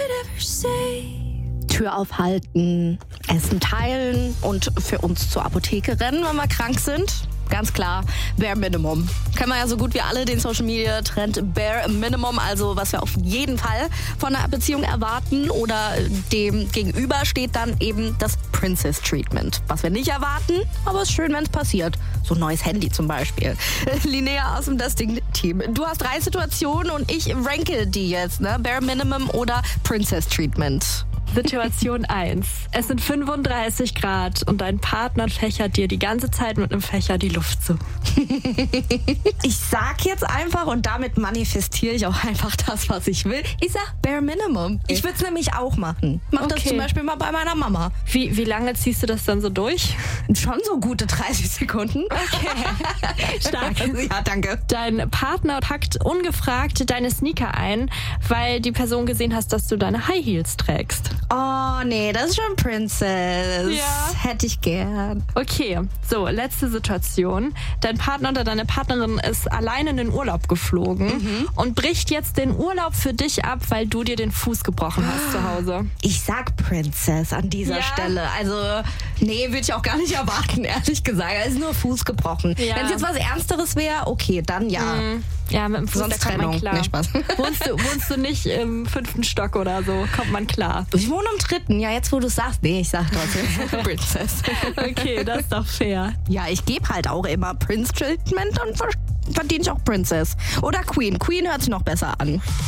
Tür aufhalten, Essen teilen und für uns zur Apotheke rennen, wenn wir krank sind. Ganz klar, Bare Minimum. Kennen wir ja so gut wie alle den Social Media Trend Bare Minimum, also was wir auf jeden Fall von einer Beziehung erwarten, oder dem gegenüber steht dann eben das Princess Treatment. Was wir nicht erwarten, aber es ist schön, wenn es passiert. So ein neues Handy zum Beispiel. Linnea aus dem Desting-Team. Du hast 3 Situationen und ich ranke die jetzt, ne? Bare Minimum oder Princess Treatment. Situation 1. Es sind 35 Grad und dein Partner fächert dir die ganze Zeit mit einem Fächer die Luft zu. Ich sag jetzt einfach, und damit manifestiere ich auch einfach das, was ich will. Ich sag Bare Minimum. Ich würde es nämlich auch machen. Mach das zum Beispiel mal bei meiner Mama. Wie lange ziehst du das dann so durch? Schon so gute 30 Sekunden. Okay. Stark. Ja, danke. Dein Partner packt ungefragt deine Sneaker ein, weil die Person gesehen hast, dass du deine High Heels trägst. Oh, nee, das ist schon Princess. Ja. Hätte ich gern. Okay, so, letzte Situation. Dein Partner oder deine Partnerin ist alleine in den Urlaub geflogen und bricht jetzt den Urlaub für dich ab, weil du dir den Fuß gebrochen hast zu Hause. Ich sag Princess an dieser Stelle. Also, nee, würde ich auch gar nicht erwarten, ehrlich gesagt. Er ist nur Fuß gebrochen. Ja. Wenn es jetzt was Ernsteres wäre, okay, dann ja. Ja, mit dem Fuß, Sonst da kommt man Trennung. klar. Nee, Spaß. Wohnst du nicht im 5. Stock oder so, kommt man klar. Ich wohne im 3. Ja, jetzt wo du es sagst. Nee, ich sag trotzdem Princess. Okay, das ist doch fair. Ja, ich gebe halt auch immer Prince Treatment und verdiene ich auch Princess. Oder Queen. Queen hört sich noch besser an.